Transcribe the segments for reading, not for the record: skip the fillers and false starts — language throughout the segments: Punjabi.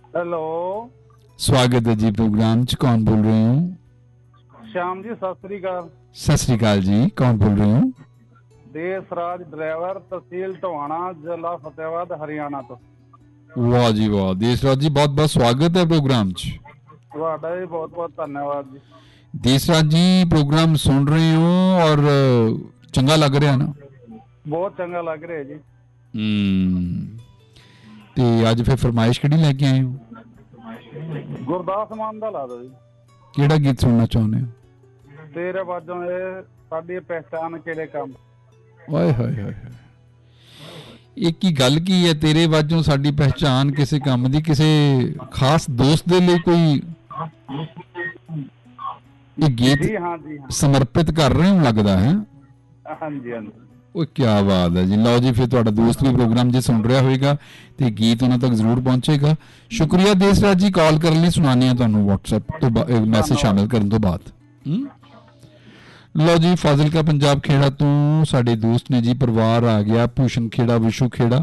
हेलो, स्वागत है जी प्रोग्राम च। कौन बोल रहे हो? श्याम जी सत श्री अकाल। सत श्री अकाल जी, कौन बोल रहे हो? देसराज ड्राइवर, तहसील टोहाना, जिला फतेहाबाद, हरियाणा तो। वाह जी वाह, देसराज जी बहुत बहुत स्वागत है प्रोग्राम च। ਤੁਹਾਡਾ भी बहुत बहुत धन्यवाद जी। देसराज जी प्रोग्राम सुन रहे हो और चंगा लग रहा ना? बहुत चंगा लग रहा है जी। ते अज फिर फरमाइश किहड़ी लैके आए हो? गुरदास मान दा ला दो जी। किहड़ा गीत सुनना चाहुंदे हो? तेरे बाजों ये साडी पहचान केड़े काम। ओए होए होए होए, एक ही गल की है, तेरे वाजों साडी पहचान किसी काम दी, किसी खास दोस्त दे लिए कोई ये गीत जी हाँ जी हाँ। समर्पित कर रहे हो लगता है। हाँ जी हाँ जी। ਉਹ ਕੀ ਬਾਤ ਹੈ ਜੀ। ਲਓ ਜੀ, ਫਿਰ ਤੁਹਾਡਾ ਦੋਸਤ ਵੀ ਪ੍ਰੋਗਰਾਮ ਜੇ ਸੁਣ ਰਿਹਾ ਹੋਏਗਾ ਤੇ ਗੀਤ ਉਹਨਾਂ ਤੱਕ ਜ਼ਰੂਰ ਪਹੁੰਚੇਗਾ। ਸ਼ੁਕਰੀਆ ਦੇਸਰਾਜ ਜੀ, ਕਾਲ ਕਰਨ ਲਈ। ਸੁਣਾਉਂਦੇ ਹਾਂ ਤੁਹਾਨੂੰ WhatsApp ਤੋਂ ਮੈਸੇਜ ਸ਼ਾਮਿਲ ਕਰਨ ਤੋਂ ਬਾਅਦ। ਲਓ ਜੀ, ਫਾਜ਼ਿਲਕਾ ਪੰਜਾਬ ਖੇੜਾ ਤੋਂ ਸਾਡੇ ਦੋਸਤ ਨੇ ਜੀ, ਪਰਿਵਾਰ ਆ ਗਿਆ। ਭੂਸ਼ਣ ਖੇੜਾ, ਵਿਸ਼ੂ ਖੇੜਾ,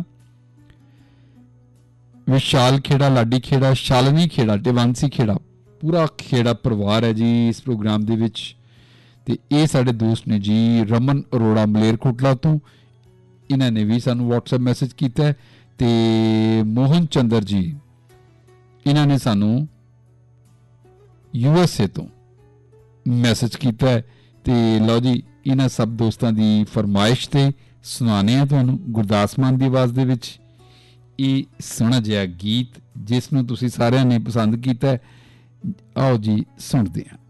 ਵਿਸ਼ਾਲ ਖੇੜਾ, ਲਾਡੀ ਖੇੜਾ, ਸ਼ਾਲਨੀ ਖੇੜਾ, ਟਿਵਾਂਸੀ ਖੇੜਾ, ਪੂਰਾ ਖੇੜਾ ਪਰਿਵਾਰ ਹੈ ਜੀ ਇਸ ਪ੍ਰੋਗਰਾਮ ਦੇ ਵਿੱਚ। ਤੇ ਇਹ ਸਾਡੇ ਦੋਸਤ ਨੇ ਜੀ ਰਮਨ ਅਰੋੜਾ ਮਲੇਰਕੋਟਲਾ ਤੋਂ। ਇਹਨਾਂ ਨੇ ਵੀ ਸਾਨੂੰ WhatsApp ਮੈਸੇਜ ਕੀਤਾ। ਤੇ ਮੋਹਨ ਚੰਦਰ ਜੀ, ਇਹਨਾਂ ਨੇ ਸਾਨੂੰ USA ਤੋਂ ਮੈਸੇਜ ਕੀਤਾ। ਤੇ ਲਓ ਜੀ, ਇਹਨਾਂ ਸਭ ਦੋਸਤਾਂ ਦੀ ਫਰਮਾਇਸ਼ ਤੇ ਸੁਣਾਉਂਦੇ ਹਾਂ ਤੁਹਾਨੂੰ ਗੁਰਦਾਸ ਮਾਨ ਦੀ ਆਵਾਜ਼ ਦੇ ਵਿੱਚ ਇਹ ਸੋਹਣਾ ਜਿਹਾ ਗੀਤ, ਜਿਸ ਨੂੰ ਤੁਸੀਂ ਸਾਰਿਆਂ ਨੇ ਪਸੰਦ ਕੀਤਾ। ਆਓ ਜੀ ਸੁਣਦੇ ਹਾਂ।